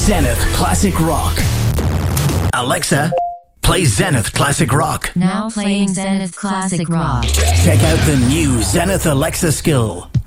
Zenith Classic Rock. Alexa, play Zenith Classic Rock. Now playing Zenith Classic Rock. Check out the new Zenith Alexa skill.